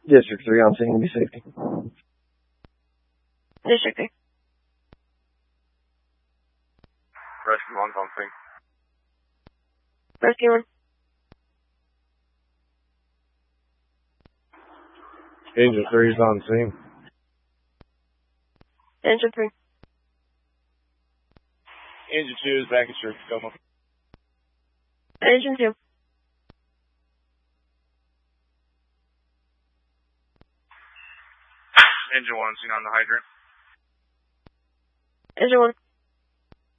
District 3 on scene, be safety. District 3. Rescue 1's on scene. Rescue 1. Angel 3's on scene. Angel 3. Angel 2 is back at Church Coma. Angel 2. Angel 1 seen on the hydrant. Angel 1.